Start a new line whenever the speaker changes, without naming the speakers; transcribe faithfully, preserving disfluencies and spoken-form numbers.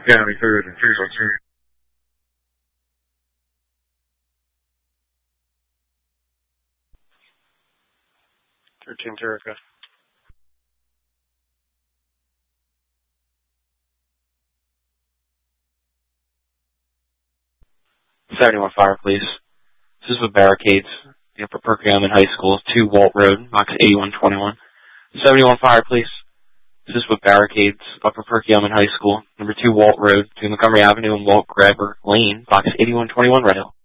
County third and three oh two.
thirteen Jericho.
seventy-one Fire, please. This is with barricades. Upper Perkiomen High School, two Walt Road, box eighty-one twenty-one. seventy-one Fire, please. This is with barricades. Upper Perkiomen High School, number two Walt Road, between Montgomery Avenue and Walt Grabber Lane, box eighty-one twenty-one, Red Hill.